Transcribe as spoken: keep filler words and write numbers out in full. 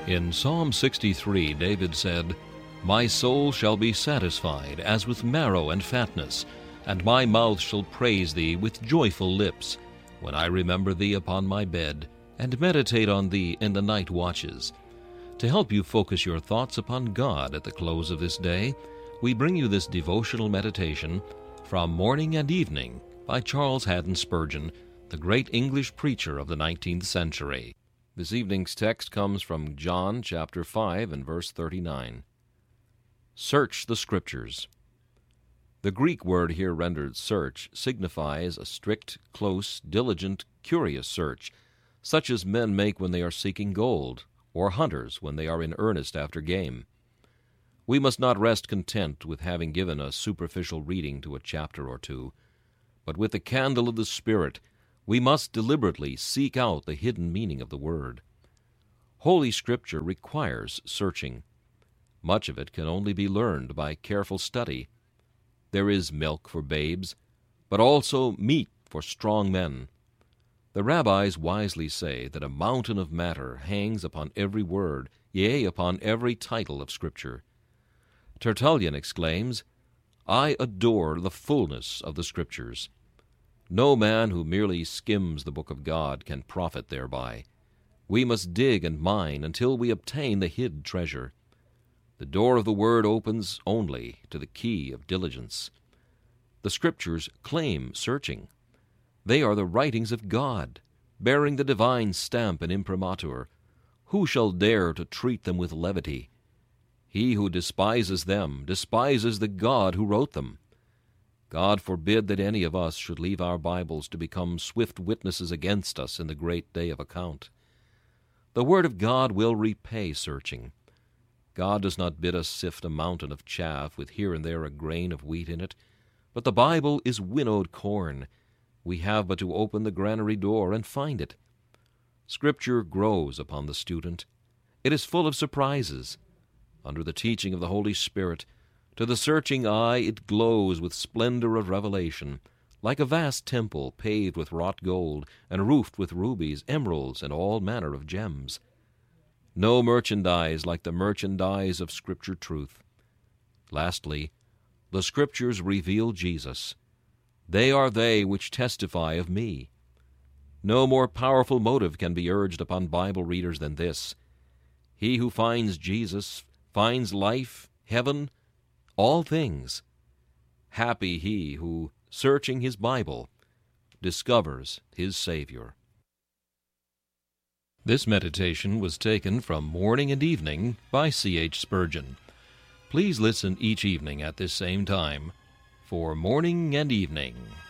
In Psalm sixty-three, David said, "My soul shall be satisfied as with marrow and fatness, and my mouth shall praise thee with joyful lips, when I remember thee upon my bed, and meditate on thee in the night watches." To help you focus your thoughts upon God at the close of this day, we bring you this devotional meditation from Morning and Evening by Charles Haddon Spurgeon, the great English preacher of the nineteenth century. This evening's text comes from John chapter five and verse thirty-nine. Search the Scriptures. The Greek word here rendered search signifies a strict, close, diligent, curious search, such as men make when they are seeking gold, or hunters when they are in earnest after game. We must not rest content with having given a superficial reading to a chapter or two, but with the candle of the Spirit we must deliberately seek out the hidden meaning of the Word. Holy Scripture requires searching. Much of it can only be learned by careful study. There is milk for babes, but also meat for strong men. The rabbis wisely say that a mountain of matter hangs upon every word, yea, upon every title of Scripture. Tertullian exclaims, "I adore the fullness of the Scriptures." No man who merely skims the book of God can profit thereby. We must dig and mine until we obtain the hid treasure. The door of the Word opens only to the key of diligence. The Scriptures claim searching. They are the writings of God, bearing the divine stamp and imprimatur. Who shall dare to treat them with levity? He who despises them despises the God who wrote them. God forbid that any of us should leave our Bibles to become swift witnesses against us in the great day of account. The Word of God will repay searching. God does not bid us sift a mountain of chaff with here and there a grain of wheat in it, but the Bible is winnowed corn. We have but to open the granary door and find it. Scripture grows upon the student. It is full of surprises. Under the teaching of the Holy Spirit, to the searching eye it glows with splendor of revelation, like a vast temple paved with wrought gold and roofed with rubies, emeralds, and all manner of gems. No merchandise like the merchandise of Scripture truth. Lastly, the Scriptures reveal Jesus. They are they which testify of me. No more powerful motive can be urged upon Bible readers than this. He who finds Jesus finds life, heaven, all things. Happy he who, searching his Bible, discovers his Savior. This meditation was taken from Morning and Evening by C H Spurgeon. Please listen each evening at this same time for Morning and Evening.